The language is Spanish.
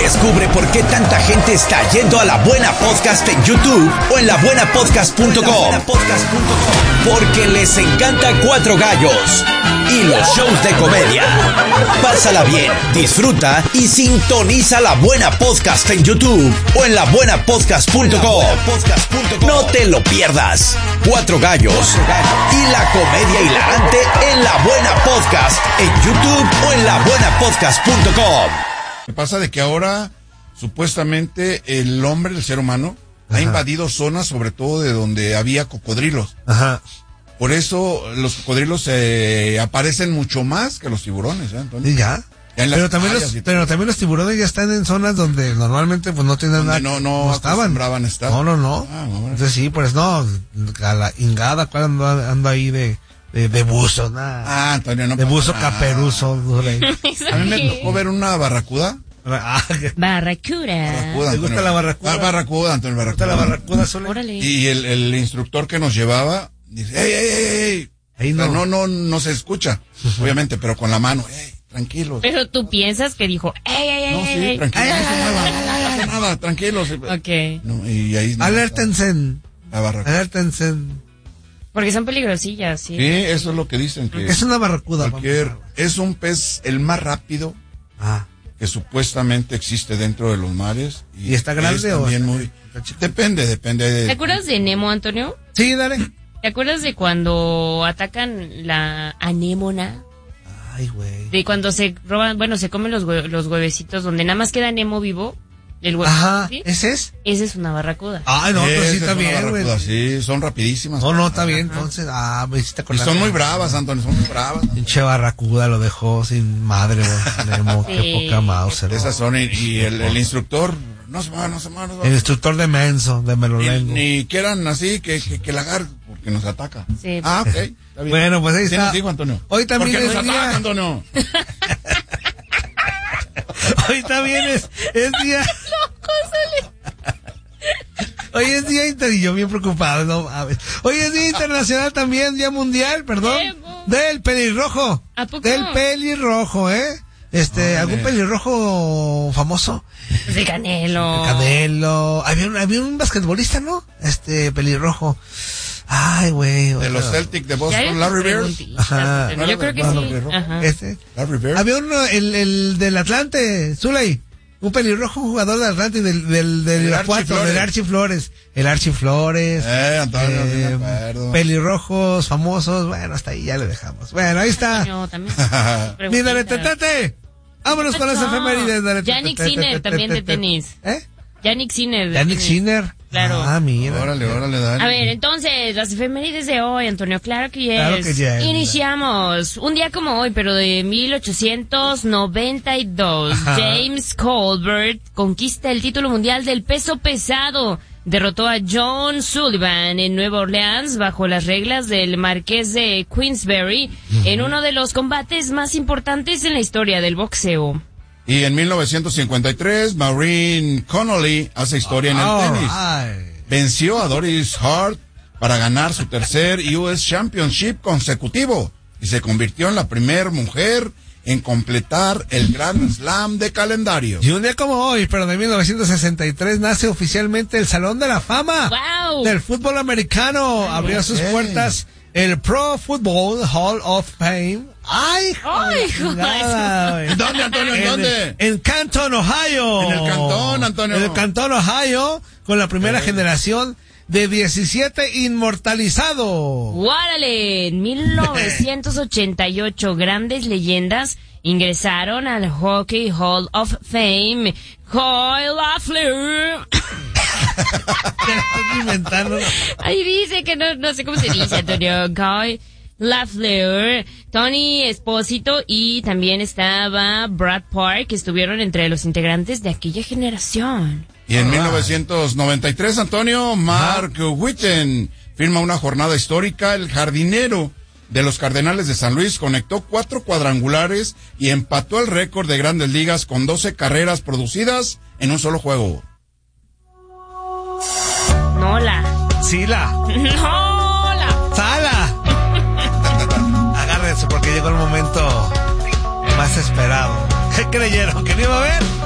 Descubre por qué tanta gente está yendo a La Buena Podcast en YouTube o en labuenapodcast.com. Porque les encanta Cuatro Gallos y los shows de comedia. Pásala bien, disfruta y sintoniza La Buena Podcast en YouTube o en labuenapodcast.com. No te lo pierdas. Cuatro Gallos y la comedia hilarante en La Buena Podcast en YouTube o en labuenapodcast.com. Me pasa de que ahora supuestamente el hombre, el ser humano, ha invadido zonas, sobre todo de donde había cocodrilos. Ajá. Por eso los cocodrilos aparecen mucho más que los tiburones, ¿eh, Antonio? ¿Y ya? Pero también los tiburones ya están en zonas donde normalmente pues no tienen nada. No estaban. Estar. No. Ah, bueno. Entonces sí, pues no, a la ingada, ¿cuál ando ahí de buzo? Nada. Antonio, no. De buzo nada. caperuzo. A mí me tocó ver una barracuda. Barracuda. ¿Te gusta la barracuda? Barracuda, Antonio, barracuda. ¿Te gusta la barracuda, Zule? Órale. Y el instructor que nos llevaba dice, ¡ey! Ahí no. No se escucha, obviamente, pero con la mano, ¡ey! Tranquilos. Pero tú piensas que dijo, ¡ey! No, sí, tranquilos, no hace nada, tranquilos. Ok. No, y ahí Alértense. la barracuda. Alértense. Porque son peligrosillas, sí. Sí, eso es lo que dicen, que Es una barracuda. es un pez el más rápido que supuestamente existe dentro de los mares. ¿Y está grande o también está chico? Depende. ¿Te acuerdas de Nemo, Antonio? Sí, dale. ¿Te acuerdas de cuando atacan la anémona? Ay, güey. De cuando se roban, se comen los huevecitos donde nada más queda Nemo vivo. El huevo. Ajá, ¿Sí? ¿ese es? Esa es una barracuda. Ay, no, pero sí Esa está es una bien, güey. barracuda, sí, son rapidísimas. No, está bien, entonces, me hiciste Y acordar. son muy bravas, Antonio, son muy bravas. Pinche barracuda lo dejó sin madre, güey. Nemo, Sí. qué poca mouse. Esas son, y el instructor, no se mueva. El instructor de menso, de melolengo. Ni quieran así que la agarre, porque nos ataca. Sí. Ok, está bien. Bueno, pues ahí ¿Qué está. nos dijo, Antonio? Hoy también porque es nos día. ataca, Antonio. Hoy también es día. Hoy es día y yo bien preocupado, no mames. Hoy es día internacional también, día mundial, perdón, del pelirrojo. ¿A poco? Del pelirrojo, ¿algún pelirrojo famoso? De Canelo. Canelo. Había un basquetbolista, ¿no? Pelirrojo. Ay, güey. De los Celtics de Boston, Larry Bird. Ajá. Yo creo que sí. Ajá. Larry Bird. Había uno, el del Atlante, Zuley. Un pelirrojo jugador del Atlante, del Irapuato, del Archie Flores. El Archie Flores. Antonio, sí me acuerdo. Pelirrojos famosos. Bueno, hasta ahí ya le dejamos. Bueno, ahí está. No, también. Mira, tetete. Vámonos con las efemérides. Yannick Sinner también de tenis. Yannick Sinner. Yannick Sinner. Claro. Ah, mira. Órale, dale. A ver, entonces, las efemérides de hoy, Antonio, claro que yes. Claro que yes. Iniciamos. Un día como hoy, pero de 1892, James Colbert conquista el título mundial del peso pesado. Derrotó a John Sullivan en Nueva Orleans bajo las reglas del Marqués de Queensberry en uno de los combates más importantes en la historia del boxeo. Y en 1953, Maureen Connolly hace historia en el tenis. Venció a Doris Hart para ganar su tercer US Championship consecutivo y se convirtió en la primera mujer en completar el Grand Slam de calendario. Y un día como hoy, pero de 1963, nace oficialmente el Salón de la Fama del fútbol americano. Abrió sus puertas el Pro Football Hall of Fame. ¡Ay, joder! ¿Dónde, Antonio? ¿En dónde? En Canton, Ohio. En el Cantón, Antonio. En el Cantón, Ohio, con la primera generación de 17 inmortalizados. ¡Guárale! En 1988, grandes leyendas ingresaron al Hockey Hall of Fame. Kyle Lafleur. Estás inventando. Ahí dice que no sé cómo se dice, Antonio. Kyle Lafleur, Tony Espósito y también estaba Brad Park, que estuvieron entre los integrantes de aquella generación. Y en 1993, Antonio, Mark Whitten firma una jornada histórica. El jardinero de los Cardenales de San Luis conectó 4 cuadrangulares y empató el récord de Grandes Ligas con 12 carreras producidas en un solo juego. Nola. Sila. Nola. Sala. Agárrense porque llegó el momento más esperado. ¿Qué creyeron? ¿Que no iba a haber?